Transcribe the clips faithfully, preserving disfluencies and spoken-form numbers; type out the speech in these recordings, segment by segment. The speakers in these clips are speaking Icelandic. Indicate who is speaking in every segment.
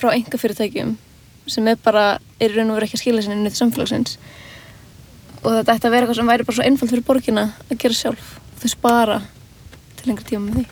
Speaker 1: frá einkafyrirtækjum sem er bara, er í raun og veru ekki að skila sinni inn í samfélagsins og þetta ætti að vera eitthvað sem væri bara svo einfalt fyrir borgina að gera sjálf og þau spara til lengri tíma með því.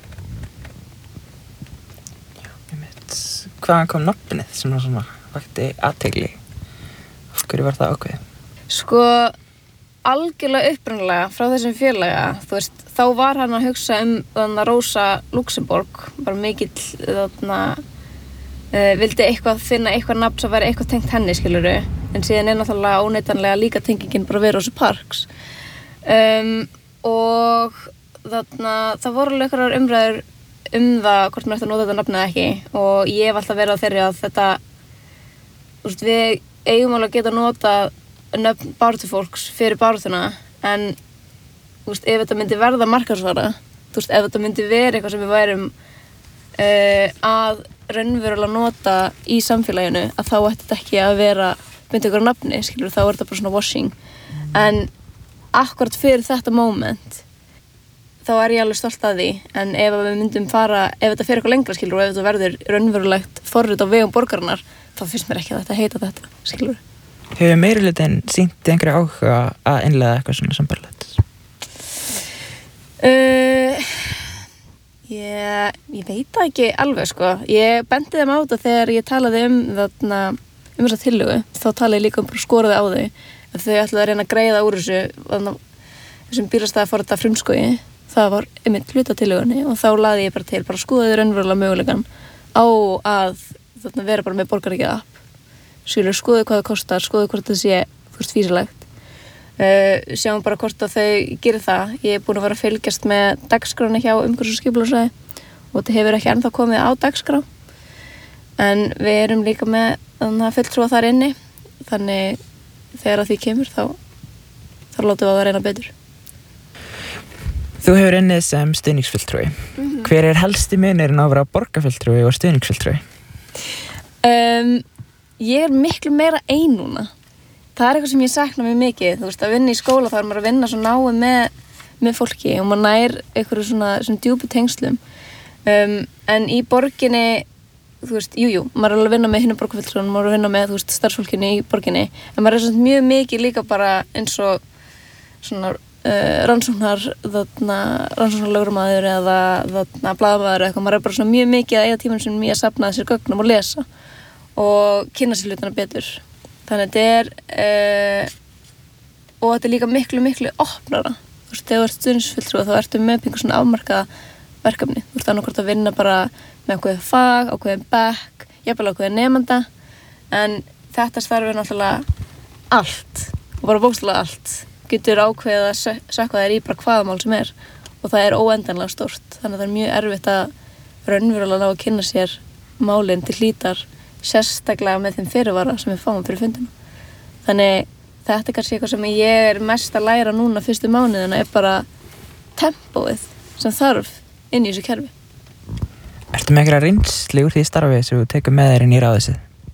Speaker 2: Já, ég veit. Hvaðan kom nafnið sem var svona vakti athygli? Af hverju var það ákveðið?
Speaker 1: Sko, algjörlega upprunalega frá þessum félaga, þú veist, þá var hann að hugsa um þarna Rosa Luxemburg, bara mikill þarna, uh, vildi eitthvað finna eitthvað nafn sem væri eitthvað tengt henni, skilurðu, en síðan er náttúrulega óneitanlega líka tengingin bara við Rosa Parks. Um, og þarna, það voru alveg einhverjar umræður um það hvort maður ætti að nota þetta nafn eða ekki og ég hef alltaf verið á þeirri að þetta, þú veist, við eigum alveg að geta nota nöfn baráttufólks fyrir baráttuna en þú veist, ef þetta myndi verða markaðsvara, þú veist, ef þetta myndi vera eitthvað sem við værum uh, að raunverulega nota í samfélaginu, að þá ætti þetta ekki að vera myndi ykkur nafni, skilur, þá er þetta bara svona washing en akkurat fyrir þetta moment þá er ég alveg stolt að því en ef við myndum fara, ef þetta fer eitthvað lengra, skilur, og ef þetta verður raunverulegt forrit á vegum borgarinnar þá finnst mér ekki að þetta heita þetta, skilur.
Speaker 2: Hefur meirihlutinn sýnt einhverju áhuga að innleiða eitthvað svona sambærilegt?
Speaker 1: Uh, ég, ég veit það ekki alveg, sko. Ég bendi þeim á þetta þegar ég talaði um þarna, um þessa tillögu, þá talaði ég líka um bara skoraði á þau að þau ætlaði að reyna að greiða úr þessu þarna, þessum bílastæði fór þetta frumskogi, það var einmitt hluta tillögunni og þá laði ég bara til, bara skoðaði raunverulega möguleikann á að þarna vera bara með borgaríkja app skilur, skoðu hvað það kostar, skoðu hvort það sé þú veist físilegt uh, sjáum bara hvort að þau gerir það ég er búin að vera að fylgjast með dagskráni hjá umhverfis- og skipulagsráði og þetta hefur ekki ennþá komið á dagskrá en við erum líka með þannig að fulltrúa þar inni þannig þegar að því kemur þá þá látum við að reyna betur.
Speaker 2: Þú hefur unnið sem stuðningsfulltrúi. Mm-hmm. Hver er helsti munurinn á að vera borgarfulltrúi og stuðningsfulltrúi?
Speaker 1: Um, ég er miklu meira ein núna. Það er eitthvað sem ég sakna mjög mikið. Þú veist, að vinna í skóla þá er maður að vinna svo náið með, með fólki og maður nær einhverju svona, svona djúpu tengslum. Um, en í borginni, þú veist, jú, jú, maður er alveg að vinna með hinum borgarfulltrúunum, maður er að vinna með, þú veist, starfsfólkinu í borginni. En maður er svona mjög mikið líka bara eins og svona Uh, rannsóknar þarna rannsóknarlögreglumaður eða þarna blaðamaður eða eitthvað, maður er bara svona mjög mikið að eiga tímann sem ég að safna sér gögnum og lesa og kynna sér hlutina betur þannig að þetta er uh, og þetta er líka miklu miklu opnara, þú veist, þegar þú ert stuðningsfulltrúi þá ertu með einhver svona afmarkaða verkefni, þú ert annað hvort að vinna bara með ákveðið fag, ákveðið bekk jafnvel ákveðið nemanda en þetta starf er náttúrulega allt og bara bókstaflega allt getur ákveðið að sökka þær í bara hvaða mál sem er og það er óendanlega stórt þannig að það er mjög erfitt að raunverulega ná að kynna sér málin til hlítar sérstaklega með þeim fyrirvara sem við fáum fyrir fundina þannig þetta er kannski eitthvað sem ég er mest að læra núna fyrstu mánuðina er bara tempóið sem þarf inn í þessu kerfi.
Speaker 2: Ertu með einhverja reynslu úr því starfi sem þú tekur með þér inn í ráðið?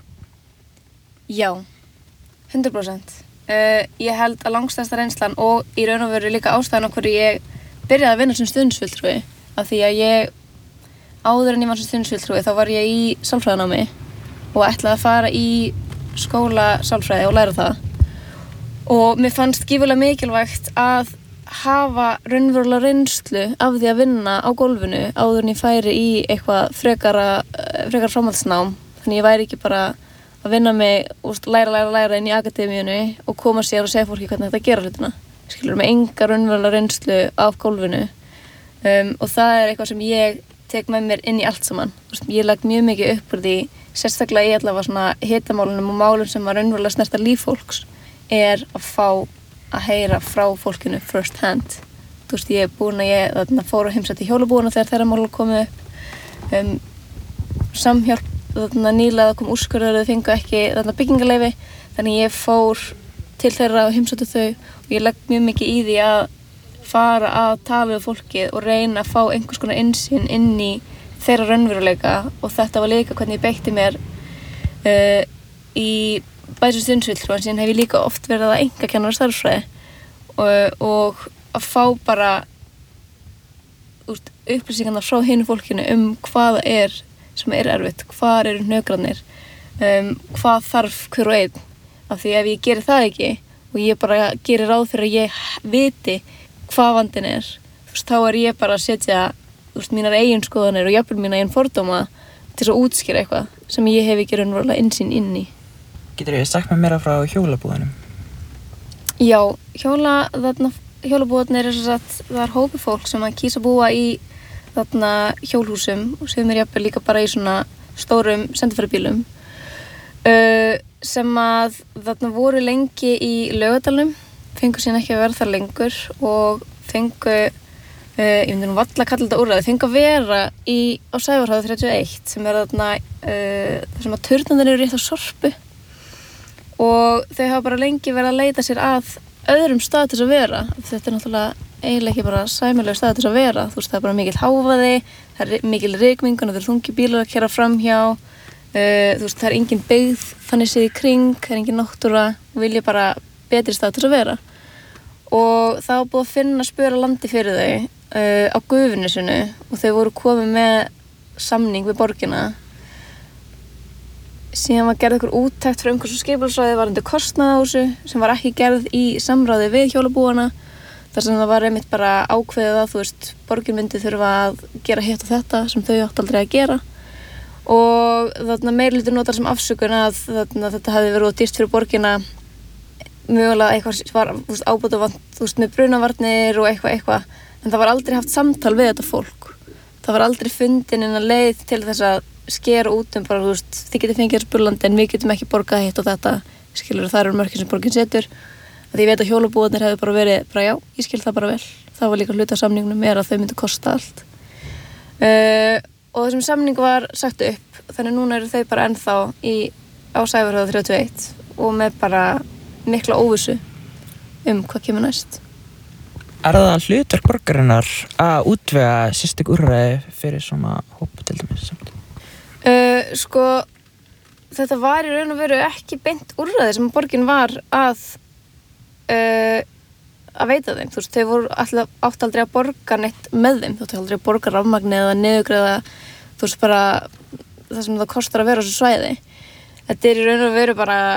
Speaker 1: Já, hundrað prósent. Uh, ég held að langstærsta reynslan og í raun og veru líka ástæðan á hverju ég byrjaði að vinna sem stuðningsfulltrúi af því að ég áður en ég var sem stuðningsfulltrúi þá var ég í sálfræðinámi og ætlaði að fara í skóla sálfræði og læra það og mér fannst gífurlega mikilvægt að hafa raunverulega reynslu af því að vinna á gólfinu áður en ég færi í eitthvað frekara, frekara framhaldsnám þannig ég væri ekki bara að vinna mig og læra, læra, læra inn í akademíunni og koma sér og segja fólki hvernig þetta gera hlutina. Skilur, með enga raunverulega reynslu af gólfinu um, og það er eitthvað sem ég tek með mér inn í allt saman. Ég legg mjög mikið upp úr því, sérstaklega ég allavega svona hitamálunum og málum sem að raunverulega snerta líf fólks er að fá að heyra frá fólkinu first hand. Þú veist, ég er búin að ég þarna fór að heimsækja hjólabúðina þegar þeirra mál komu upp um, samhjálp þarna nýlega kom úrskurður að þau fengu ekki þarna byggingarleyfi þannig ég fór til þeirra og heimsótti þau og ég legg mjög mikið í því að fara að tala við fólkið og reyna að fá einhvers konar innsýn inn í þeirra raunveruleika og þetta var líka hvernig ég beitti mér uh, í bæði sem stuðningsfulltrúi en síðan hef ég líka oft verið að einkakenna starffræði og, og að fá bara úst, upplýsingarnar frá hinu fólkinu um hvað er sem er erfitt, hvar eru hnökrarnir, um, hvað þarf hver og einn, af því ef ég geri það ekki og ég bara geri ráð fyrir að ég viti hvað vandinn er, þú veist, þá er ég bara að setja, þú veist, mínar eigin skoðanir og jafnvel mína eigin fordóma til að útskýra eitthvað sem ég hef ekki raunverulega innsýn inn í.
Speaker 2: Getur þið sagt mér meira frá hjólabúðunum?
Speaker 1: Já, hjóla, þarna, hjólabúðarnir er svo að það er hópi fólk sem að kýsa búa í þarna hjólhúsum og sem er jafnvel líka bara í svona stórum sendiferðabílum uh, sem að þarna voru lengi í Laugardalnum, fengu síðan ekki að vera þar lengur og fengu, uh, ég myndi nú valla að kalla þetta úrræði, fengu að vera í, á Sævarhöfða þrjátíu og eitt sem er þarna, uh, þar sem að turnarnir eru rétt á Sorpu og þau hafa bara lengi verið að leita sér að öðrum stað til þess að vera. Þetta er náttúrulega eiginlega ekki bara sæmilegur stað til þess að vera. Þú veist, það er bara mikill hávaði, það er mikil rigningun, það er þungi bílar að keyra framhjá, uh, þú veist, það er engin byggð þannig séð í kring, það er engin náttúra og vilja bara betri stað til þess að vera. Og það var búið að finna spöra landi fyrir þau uh, á Gufunesinu og þau voru komið með samning við borgina. Síðan var gerð ykkur úttekt fyrir umhverfis- og skipulagsráði varðandi kostnað á þessu sem var ekki gerð í samráði við hjólabúana þar sem það var einmitt bara ákveðið að þú veist, borgin myndi þurfa að gera hitt og þetta sem þau átt aldrei að gera og þarna meirihluti notar sem afsökun að þarna, þetta hefði verið of dýrt fyrir borgina mögulega eitthvað var ábótavant þú veist, með brunavarnir og eitthvað eitthvað en það var aldrei haft samtal við þetta fólk það var aldrei fundin inn að leið til þess að skera út um bara, þú veist, þið getur fengið spurlandi en við getum ekki borgað hitt og þetta skilur það eru mörkin sem borgin setur að ég veit að hjólabúarnir hefur bara verið bara já, ég skil það bara vel það var líka hluti af samningnum er að þau myndu kosta allt uh, og þessum samning var sagt upp þannig núna eru þau bara ennþá í, á Sævarhöfða þrjátíu og eitt og með bara mikla óvissu um hvað kemur næst.
Speaker 2: Er það hlutverk borgarinnar að útvega sérstök úrræði fyrir svona hópa til dæmis samt?
Speaker 1: Uh, sko, þetta var í raun og veru ekki beint úrræði sem borgin var að uh, að veita þeim. Þú veist, þau voru alltaf átt aldrei að borga neitt með þeim. Þú veist, aldrei að borga rafmagni eða niðurgreiða, þú veist, bara það sem það kostar að vera á þessu svæði. Þetta er í raun og veru bara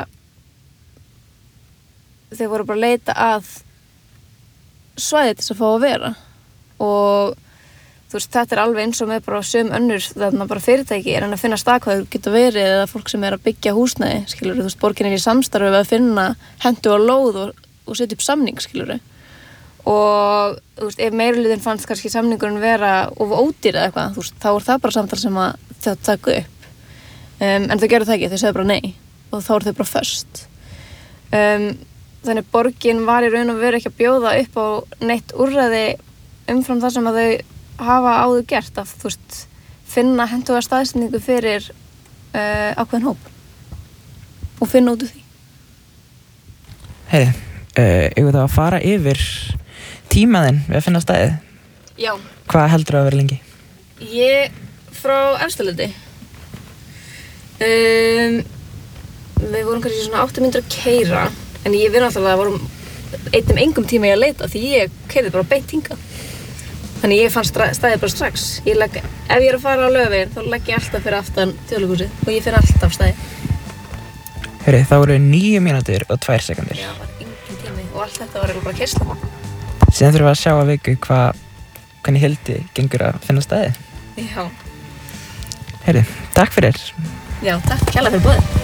Speaker 1: þau voru bara að leita að svæði til þess að fá að vera og þú veist, þetta er alveg eins og með bara sum önnur þarna bara fyrirtæki er hann að finna stað hvað þau geta verið eða fólk sem er að byggja húsnæði, skilur þú veist, borgin er í samstarfi við að finna hentu á lóð og, og setja upp samning, skilur og þú veist, ef meirihlutinn fannst kannski samningurinn vera of ódýr eða eitthvað, þú veist, þá er það bara samtal sem að þau taka upp um, en þau gerðu það ekki, þau segðu bara nei og þá eru þau bara föst um, þannig borgin var í raun og veru ekki að bjóða upp á neitt úrræði umfram það sem að þau hafa áður gert að þú veist finna hentuga staðsetningu fyrir uh, ákveðin hóp og finna út úr því.
Speaker 2: Heyri, uh, ég veit að fara yfir tímaðinn við að finna staðið.
Speaker 1: Já.
Speaker 2: Hvað heldur að vera lengi?
Speaker 1: Ég frá Efstaleiti. Um, við vorum kannski svona átta mínútur að keyra en ég vinn alltaf að vorum einnum engum tíma ég að leita því ég keyrði bara beint hingað. Þannig ég fann staðið bara strax. Ég legg, ef ég er að fara á Laugaveginn þá legg ég alltaf fyrir aftan Þjóðleikhúsið og ég finn alltaf staðið.
Speaker 2: Heyri, þá voru níu mínútur og tvær sekundir.
Speaker 1: Já, það var engin tími og allt þetta var bara keyrsla.
Speaker 2: Síðan þurfum við að sjá að viku hvað, hvernig Hildi gengur að finna staðið.
Speaker 1: Já.
Speaker 2: Heyri, takk fyrir.
Speaker 1: Já, takk kærlega fyrir boðið.